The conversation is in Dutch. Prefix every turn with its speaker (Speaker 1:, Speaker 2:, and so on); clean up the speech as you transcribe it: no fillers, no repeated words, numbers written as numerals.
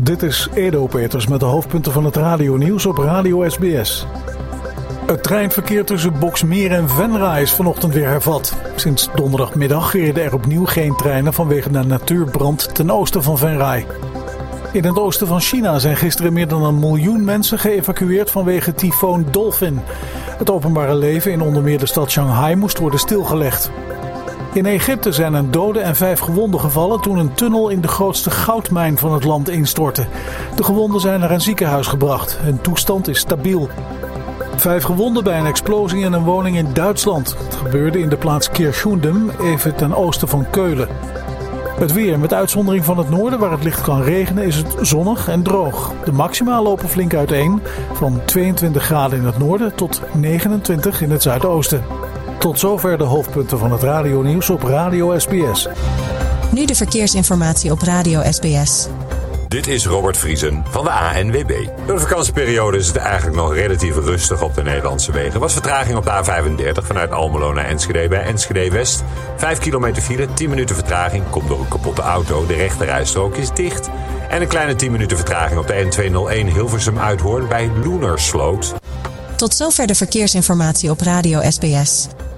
Speaker 1: Dit is Edo Peters met de hoofdpunten van het radionieuws op Radio SBS. Het treinverkeer tussen Boxmeer en Venray is vanochtend weer hervat. Sinds donderdagmiddag reden er opnieuw geen treinen vanwege de natuurbrand ten oosten van Venray. In het oosten van China zijn gisteren meer dan 1 miljoen mensen geëvacueerd vanwege tyfoon Dolphin. Het openbare leven in onder meer de stad Shanghai moest worden stilgelegd. In Egypte zijn een dode en 5 gewonden gevallen toen een tunnel in de grootste goudmijn van het land instortte. De gewonden zijn naar een ziekenhuis gebracht. Hun toestand is stabiel. 5 gewonden bij een explosie in een woning in Duitsland. Het gebeurde in de plaats Kirchhundem, even ten oosten van Keulen. Het weer, met uitzondering van het noorden waar het licht kan regenen, is het zonnig en droog. De maxima lopen flink uiteen, van 22 graden in het noorden tot 29 in het zuidoosten. Tot zover de hoofdpunten van het radionieuws op Radio SBS.
Speaker 2: Nu de verkeersinformatie op Radio SBS.
Speaker 3: Dit is Robert Vriesen van de ANWB. Door de vakantieperiode is het eigenlijk nog relatief rustig op de Nederlandse wegen. Er was vertraging op de A35 vanuit Almelo naar Enschede bij Enschede West. 5 kilometer file, 10 minuten vertraging. Komt door een kapotte auto, de rechterrijstrook is dicht. En een kleine 10 minuten vertraging op de N201 Hilversum Uithoorn bij Loenersloot.
Speaker 2: Tot zover de verkeersinformatie op Radio SBS.